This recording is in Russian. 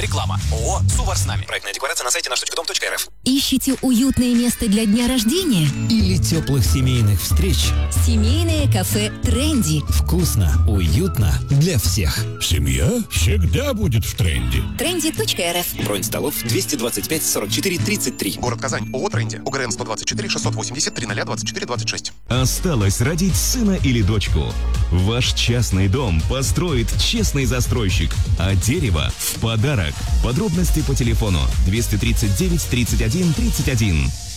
Реклама. ООО «Сувар с нами». Проектная декларация на сайте наш.дом.рф. Ищите уютное место для дня рождения? Или теплых семейных встреч? Семейное кафе «Тренди». Вкусно, уютно для всех. Семья всегда будет в тренде. Trendy.rf. Бронь столов 225 44 33. Город Казань. ООО «Тренди». УГРН 124 680 3024 26. Осталось родить сына или дочку. Ваш частный дом построит честный застройщик, а дерево в подарок. Подробности по телефону 239 31 31.